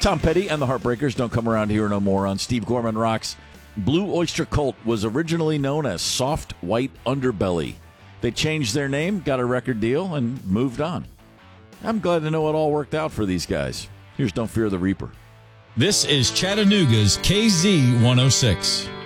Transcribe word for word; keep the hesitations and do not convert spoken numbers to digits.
Tom Petty and the Heartbreakers, Don't Come Around Here No More on Steve Gorman Rocks. Blue Oyster Cult was originally known as Soft White Underbelly. They changed their name, got a record deal, and moved on. I'm glad to know it all worked out for these guys. Here's Don't Fear the Reaper. This is Chattanooga's K Z one oh six.